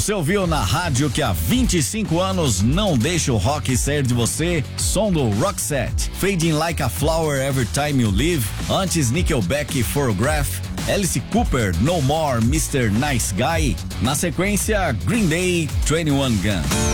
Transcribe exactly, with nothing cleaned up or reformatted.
Você ouviu na rádio que há vinte e cinco anos não deixa o rock sair de você? Som do Roxette, Fading Like a Flower Every Time You Leave. Antes, Nickelback, Photograph. Alice Cooper, No More, mister Nice Guy. Na sequência, Green Day, twenty one Gun.